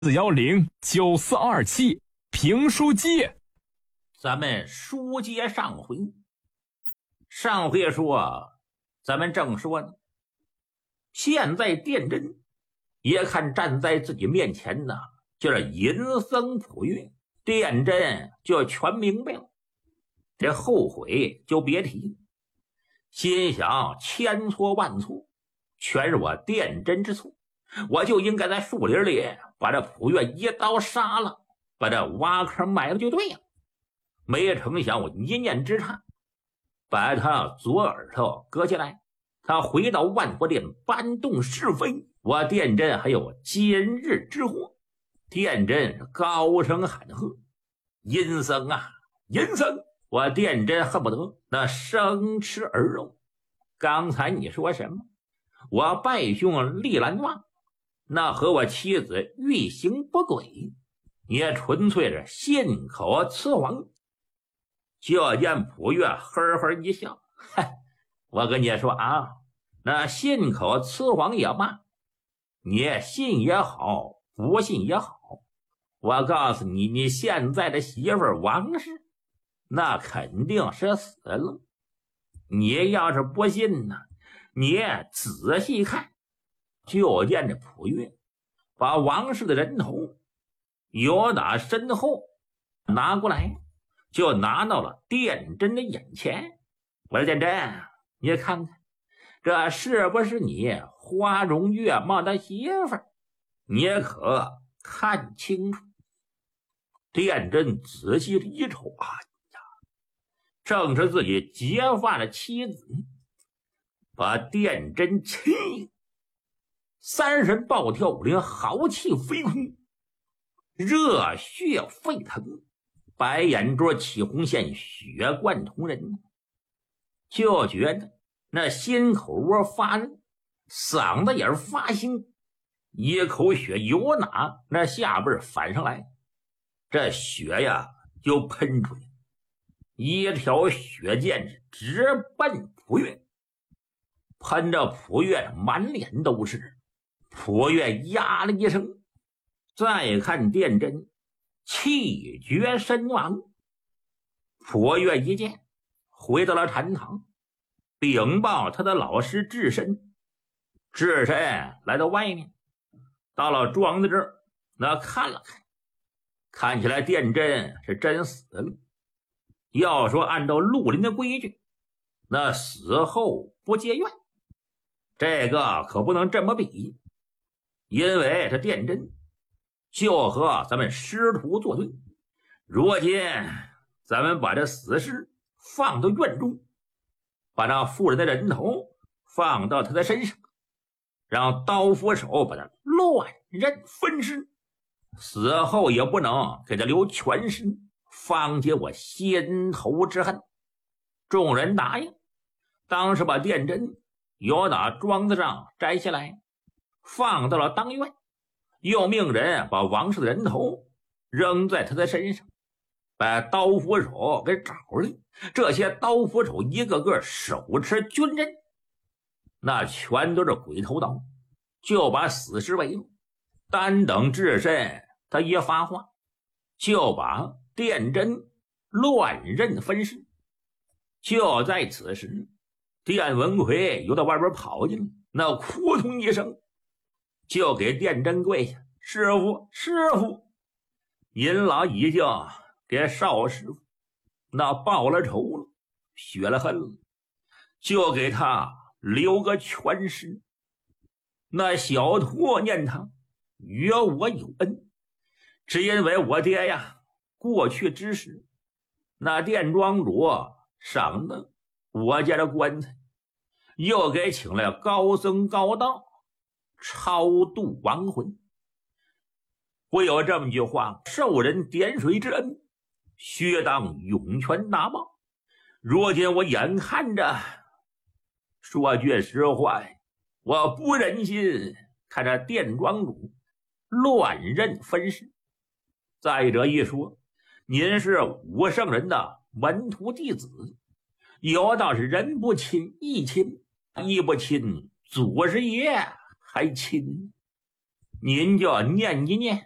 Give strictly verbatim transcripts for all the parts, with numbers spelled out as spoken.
四幺零九四二七评书界， 咱们书接上回。上回说，咱们正说呢，现在殿真也看站在自己面前呢，就是淫僧普月，殿真就全明白了，这后悔就别提，心想千错万错，全是我殿真之错，我就应该在树林里把这普月一刀杀了，把这挖坑埋了就对了。没成想我一念之差，把他左耳朵割下来，他回到万佛殿搬动是非，我殿真还有今日之祸。殿真高声喊喝：阴僧啊，阴僧！我殿真恨不得那生吃儿肉。刚才你说什么？我拜兄立兰望，那和我妻子欲行不轨，也纯粹是信口雌黄。就见普月呵呵一笑，嗨，我跟你说啊，那信口雌黄也罢，你信也好，不信也好，我告诉你，你现在的媳妇王氏那肯定是死了。你要是不信呢，你仔细看，就见这普月把王氏的人头由打身后拿过来，就拿到了殿真的眼前。我说殿真，你看看这是不是你花容月貌的媳妇儿？你可看清楚。殿真仔细一瞅，哎呀，正是自己结发的妻子，把殿真气三神暴跳五灵，豪气飞空，热血沸腾，白眼珠起红线，血贯瞳人，就觉得那心口窝发热，嗓子眼发腥，一口血由哪那下边反上来，这血呀就喷出来，一条血箭直奔普月，喷着普月满脸都是。普月呀了一声，再看殿真气绝身亡。普月一见，回到了禅堂，禀报他的老师智深。智深来到外面，到了庄子这儿，那看了看，看起来殿真是真死了。要说按照绿林的规矩，那死后不结怨，这个可不能这么比，因为这殿真就和咱们师徒作对。如今咱们把这死尸放到院中，把那妇人的人头放到他的身上，让刀斧手把他乱刃分尸，死后也不能给他留全尸，方解我心头之恨。众人答应，当时把殿真由打庄子上摘下来，放到了当院，又命人把王氏的人头扔在他的身上，把刀斧手给找来。这些刀斧手一个个手持军刃，那全都是鬼头刀，就把死尸围了。单等智深他一发话，就把殿真乱刃分尸。就在此时，殿文魁由到外边跑进来，那扑通一声就给殿真跪下：师傅，师傅！您老已经给少师傅那报了仇了，雪了恨了，就给他留个全尸。那小徒念他与我有恩，只因为我爹呀过去之时，那殿庄主赏的我家的棺材，又给请了高僧高道超度亡魂。会有这么句话：受人点水之恩，须当涌泉大报。如今我眼看着，说句实话，我不忍心看着殿庄主乱刃分尸。再者一说，您是武圣人的门徒弟子，有道是人不亲义亲，义不亲祖师爷还亲，您就念一念，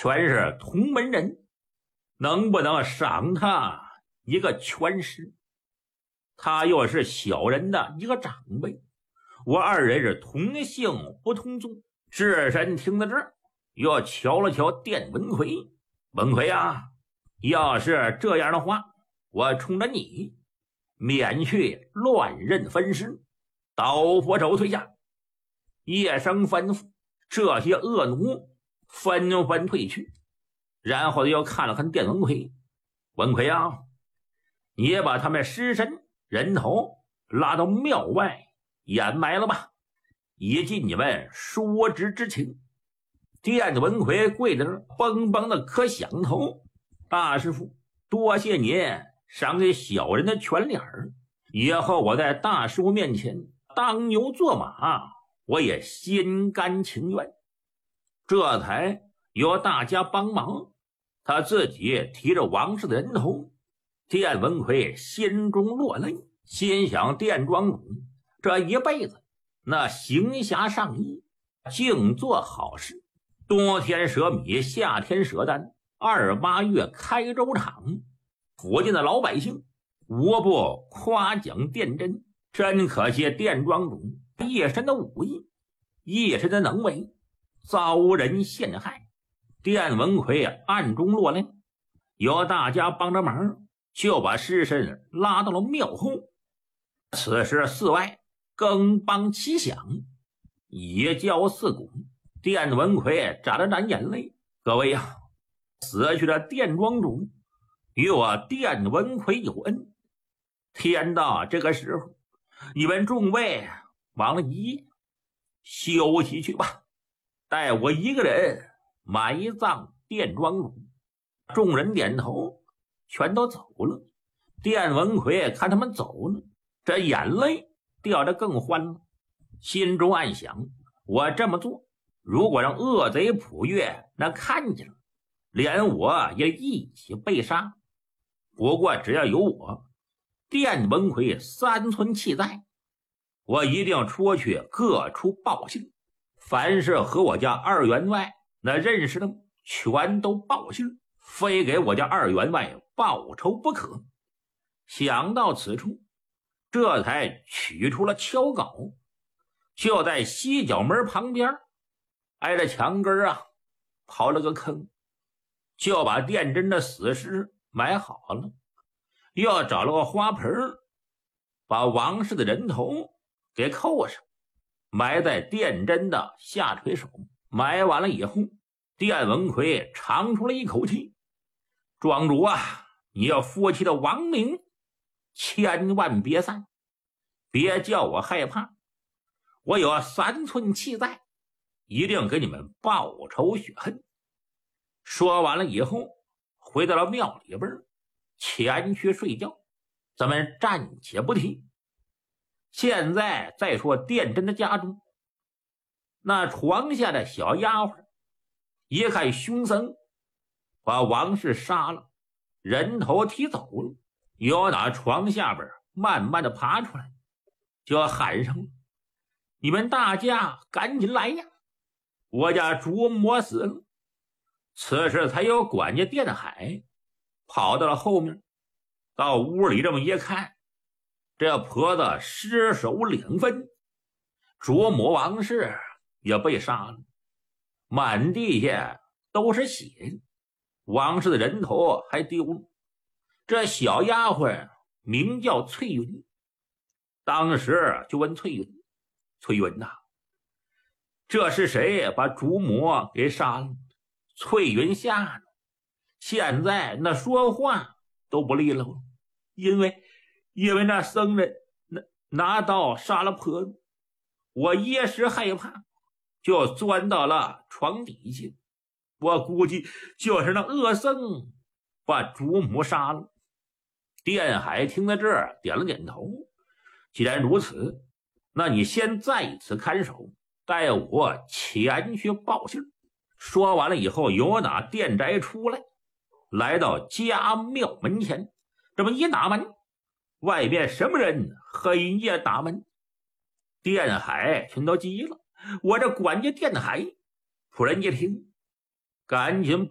全是同门人，能不能赏他一个全尸？他又是小人的一个长辈，我二人是同姓不同宗。智深听到这儿，又瞧了瞧店文魁，文魁啊，要是这样的话，我冲着你免去乱刃分尸，刀斧手退下。一声吩咐，这些恶奴纷纷退去，然后又看了看店文魁，文魁啊，你也把他们尸身人头拉到庙外掩埋了吧，以尽你们叔侄之情。店文魁跪在那儿嘣嘣的磕响头，大师傅，多谢您赏给小人的全脸儿，以后我在大师傅面前当牛做马，我也心甘情愿。这才由大家帮忙，他自己提着王氏的人头。店文魁心中落泪，心想店庄主这一辈子那行侠仗义，净做好事，冬天舍米，夏天舍蛋，二八月开粥厂，附近的老百姓无不夸奖店真。真可惜店庄主一身的武艺，一身的能为，遭人陷害。店文魁暗中落泪，由大家帮着忙，就把尸身拉到了庙后。此时寺外更梆齐响，野叫四鼓。店文魁眨了眨眼泪，各位呀，死去的店庄主与我店文魁有恩，天到这个时候，你们众位忙了一夜，休息去吧，待我一个人埋葬店庄主。众人点头，全都走了。店文魁看他们走了，这眼泪掉得更欢了，心中暗想，我这么做如果让恶贼普月那看见了，连我也一起被杀。不过只要有我店文魁三寸气在，我一定出去各处报信，凡是和我家二员外那认识的全都报信，非给我家二员外报仇不可。想到此处，这才取出了锹镐，就在西角门旁边挨着墙根啊刨了个坑，就把店真的死尸埋好了，又找了个花盆，把王氏的人头给扣上，埋在店真的下垂手。埋完了以后，店文魁长出了一口气，庄主啊，你要夫妻的亡灵千万别散，别叫我害怕，我有三寸气在，一定给你们报仇雪恨。说完了以后，回到了庙里边前去睡觉，咱们暂且不提。现在再说店真的家中，那床下的小丫鬟一看凶僧把王氏杀了，人头提走了，由那床下边慢慢的爬出来，就喊上了，你们大家赶紧来呀，我家主魔死了。此时才有管家店海跑到了后面，到屋里这么一看，这婆子尸首两分，主母王氏也被杀了，满地下都是血，王氏的人头还丢了。这小丫鬟名叫翠云，当时就问翠云，翠云呐，这是谁把主母给杀了？翠云吓了，现在那说话都不利落，因为因为那僧人拿拿刀杀了婆子，我一时害怕就钻到了床底下，我估计就是那恶僧把主母杀了。店海听到这儿点了点头，既然如此，那你先在此看守，待我前去报信。说完了以后，由那店宅出来，来到家庙门前，这么一打门，外面什么人？黑夜打门。店海全都急了，我这管家店海。仆人一听，赶紧